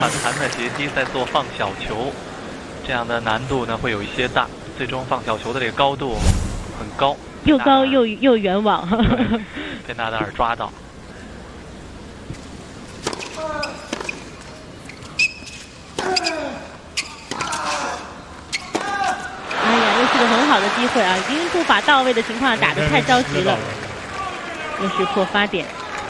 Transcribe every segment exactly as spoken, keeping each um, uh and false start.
反弹的截击再做放小球，这样的难度呢会有一些大，最终放小球的这个高度很高， 又高又又远网， 被纳达尔抓到。 哎呀，又是个很好的机会啊！已经步伐到位的情况，打得太着急了，又是破发点。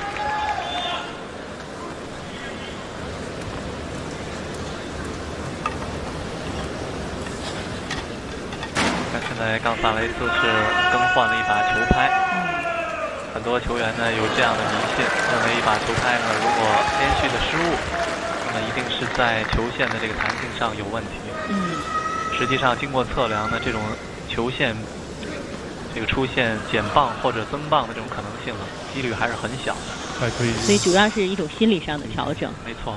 现在冈萨雷斯是更换了一把球拍，嗯、很多球员呢有这样的迷信，认为一把球拍呢如果连续的失误，那么一定是在球线的这个弹性上有问题。 嗯， 实际上经过测量呢，这种球线这个出现减磅或者增磅的这种可能性呢，几率还是很小的。 还可以。 所以主要是一种心理上的调整。 没错。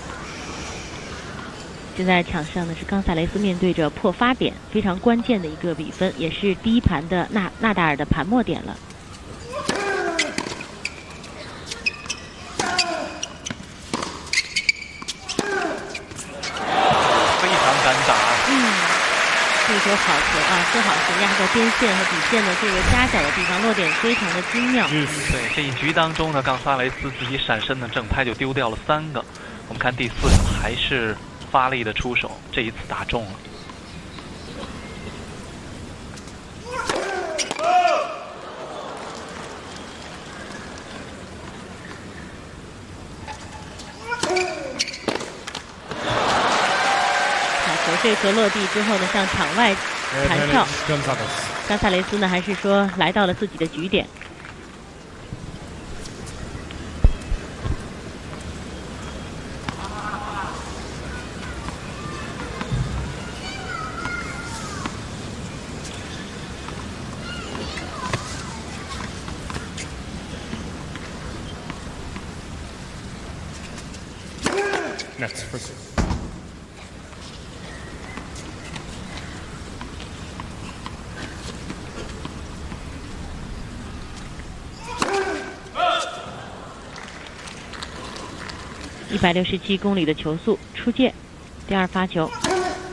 现在场上呢是冈萨雷斯面对着破发点，非常关键的一个比分，也是第一盘的纳纳达尔的盘末点了。 非常敢打。 嗯，这球好球啊，正好是压在边线和底线的这个夹角的地方，落点非常的精妙。 嗯，对，这一局当中呢，冈萨雷斯自己闪身的正拍就丢掉了三个。我们看第四球还是发力的出手，这一次打中了。 好球，这球落地之后呢，向场外弹跳。冈萨雷斯呢，还是说来到了自己的局点。 Next first. 一百六十七公里的球速出界，第二发球。可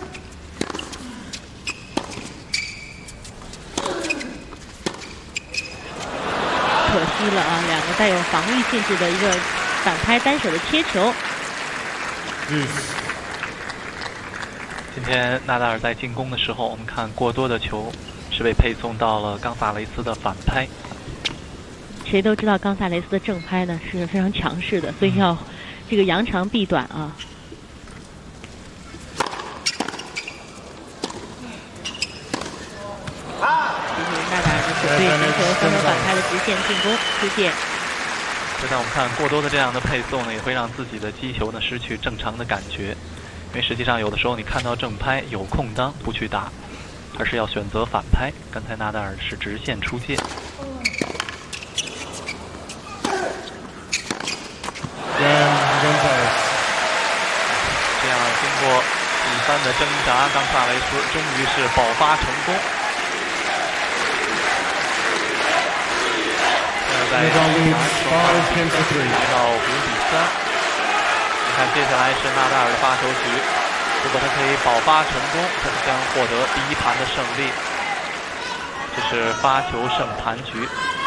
惜了啊，两个带有防御性质的一个反拍单手的切球。 嗯。 今天纳达尔在进攻的时候，我们看过多的球是被配送到了冈萨雷斯的反拍。 谁都知道冈萨雷斯的正拍呢是非常强势的，所以要这个扬长避短啊。这是纳达尔的球队寻求三分反拍的直线进攻出界。 就像我们看过多的这样的配送呢，也会让自己的击球呢失去正常的感觉，因为实际上有的时候你看到正拍有空当不去打，而是要选择反拍。刚才纳达尔是直线出界。这样经过几番的挣扎，冈萨雷斯终于是爆发成功。在第一盘双方提到五比三。你看，接下来是纳达尔的发球局，如果他可以爆发成功，他将获得第一盘的胜利。这是发球胜盘局。